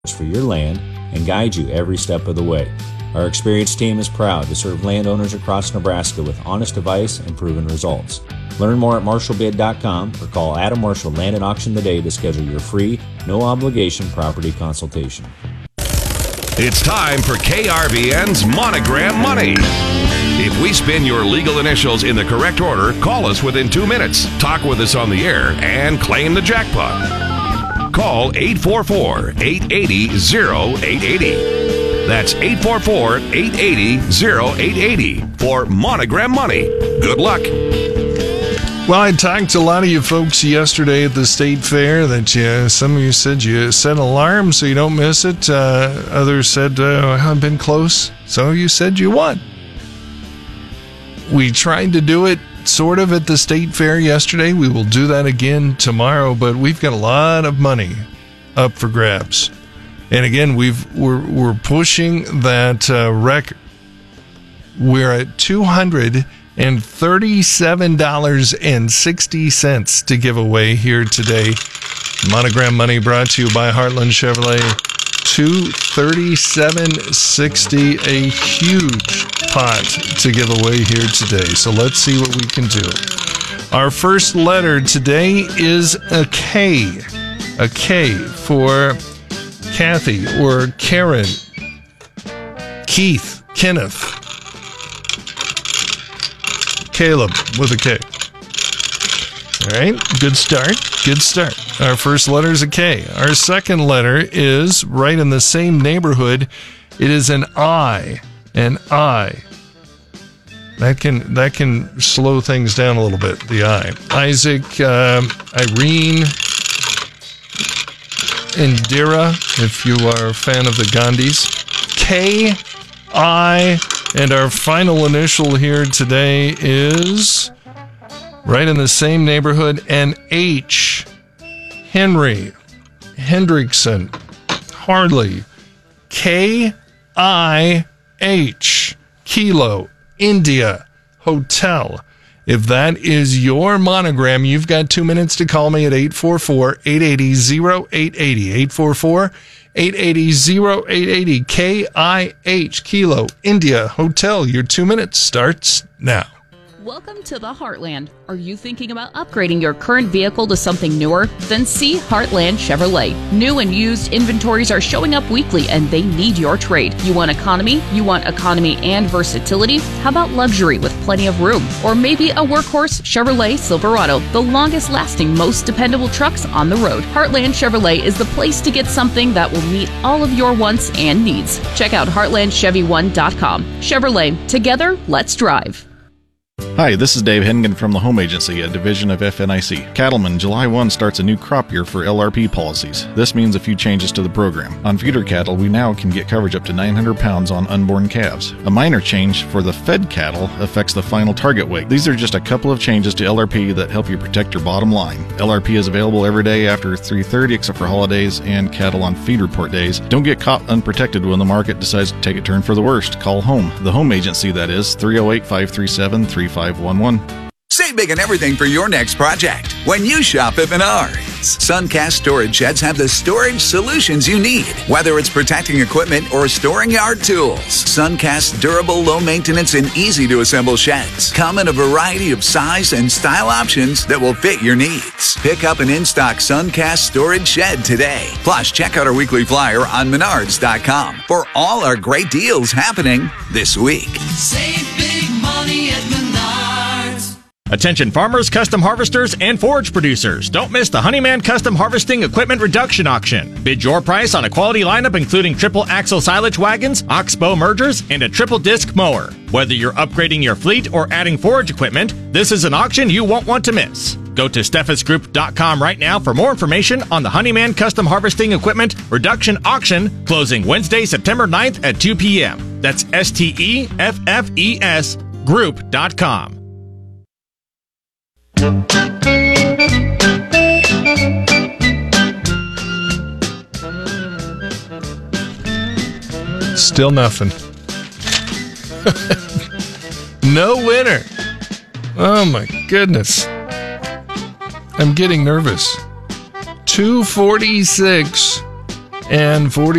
for your land and guide you every step of the way. Our experienced team is proud to serve landowners across Nebraska with honest advice and proven results. Learn more at marshallbid.com or call Adam Marshall Land and Auction today to schedule your free, no-obligation property consultation. It's time for KRVN's Monogram Money. If we spin your legal initials in the correct order, call us within 2 minutes, talk with us on the air, and claim the jackpot. Call 844-880-0880. That's 844-880-0880 for Monogram Money. Good luck. Well, I talked to a lot of you folks yesterday at the state fair that some of you said you set an alarm so you don't miss it. Others said, I've been close. Some of you said you won. We tried to do it sort of at the state fair yesterday. We will do that again tomorrow, but we've got a lot of money up for grabs. And again, we're pushing that record. We're at $237.60 to give away here today. Monogram Money brought to you by Heartland Chevrolet. $237.60, a huge pot to give away here today. So let's see what we can do. Our first letter today is a K. A K for Kathy or Karen, Keith, Kenneth, Caleb with a K. All right, good start. Good start. Our first letter is a K. Our second letter is right in the same neighborhood. It is an I. An I. That can slow things down a little bit. The I. Isaac, Irene, Indira, if you are a fan of the Gandhis. K, I, and our final initial here today is right in the same neighborhood, and H. Henry, Hendrickson, Harley, K-I-H, Kilo, India, Hotel. If that is your monogram, you've got 2 minutes to call me at 844-880-0880. 880-0880. K-I-H, Kilo, India, Hotel. Your 2 minutes starts now. Welcome to the Heartland. Are you thinking about upgrading your current vehicle to something newer? Then see Heartland Chevrolet. New and used inventories are showing up weekly and they need your trade. You want economy? You want economy and versatility? How about luxury with plenty of room? Or maybe a workhorse Chevrolet Silverado, the longest lasting, most dependable trucks on the road. Heartland Chevrolet is the place to get something that will meet all of your wants and needs. Check out heartlandchevy1.com. Chevrolet, together, let's drive. Hi, this is Dave Hennigan from the Home Agency, a division of FNIC. Cattlemen, July 1 starts a new crop year for LRP policies. This means a few changes to the program. On feeder cattle, we now can get coverage up to 900 pounds on unborn calves. A minor change for the fed cattle affects the final target weight. These are just a couple of changes to LRP that help you protect your bottom line. LRP is available every day after 3:30 except for holidays and cattle on feed report days. Don't get caught unprotected when the market decides to take a turn for the worst. Call home. The Home Agency, that is, 308-537-3511. Save big on everything for your next project when you shop at Menards. Suncast storage sheds have the storage solutions you need, whether it's protecting equipment or storing yard tools. Suncast's durable, low-maintenance, and easy-to-assemble sheds come in a variety of size and style options that will fit your needs. Pick up an in-stock Suncast storage shed today. Plus, check out our weekly flyer on Menards.com for all our great deals happening this week. Save big money at Menards. Attention farmers, custom harvesters, and forage producers. Don't miss the Honeyman Custom Harvesting Equipment Reduction Auction. Bid your price on a quality lineup including triple axle silage wagons, oxbow mergers, and a triple disc mower. Whether you're upgrading your fleet or adding forage equipment, this is an auction you won't want to miss. Go to steffesgroup.com right now for more information on the Honeyman Custom Harvesting Equipment Reduction Auction closing Wednesday, September 9th at 2 p.m. That's STEFFES group.com. Still nothing. No winner. Oh my goodness. I'm getting nervous. 246 and 40